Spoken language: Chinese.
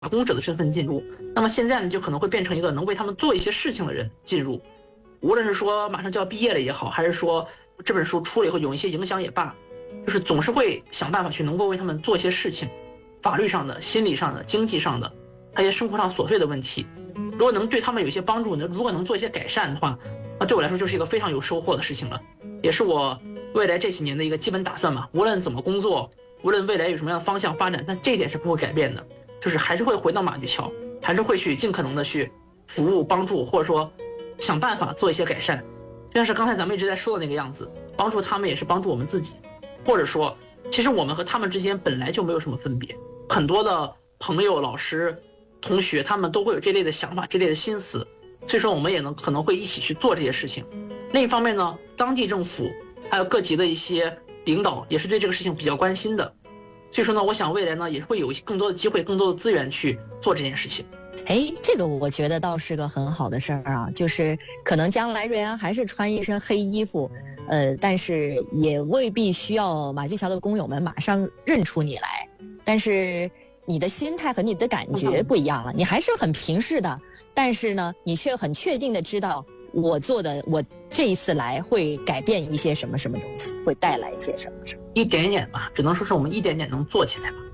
打工者的身份进入，那么现在呢，就可能会变成一个能为他们做一些事情的人进入。无论是说马上就要毕业了也好，还是说这本书出了以后有一些影响也罢，就是总是会想办法去能够为他们做一些事情，法律上的、心理上的、经济上的，还有一些生活上琐碎的问题。如果能对他们有一些帮助，如果能做一些改善的话，那对我来说就是一个非常有收获的事情了，也是我未来这几年的一个基本打算嘛。无论怎么工作，无论未来有什么样的方向发展，但这一点是不会改变的，就是还是会回到马驹桥，还是会去尽可能的去服务、帮助，或者说想办法做一些改善。就像是刚才咱们一直在说的那个样子，帮助他们也是帮助我们自己，或者说其实我们和他们之间本来就没有什么分别。很多的朋友、老师、同学，他们都会有这类的想法、这类的心思，所以说我们也可能会一起去做这些事情。另一方面呢，当地政府还有各级的一些领导也是对这个事情比较关心的，所以说呢，我想未来呢也会有更多的机会、更多的资源去做这件事情。 这个我觉得倒是个很好的事儿啊，就是可能将来瑞安还是穿一身黑衣服，但是也未必需要马驹桥的工友们马上认出你来，但是你的心态和你的感觉不一样了，你还是很平视的，但是呢，你却很确定的知道我这一次来会改变一些什么什么东西，会带来一些什么什么， 一点一点吧，只能说是我们一点点能做起来吧。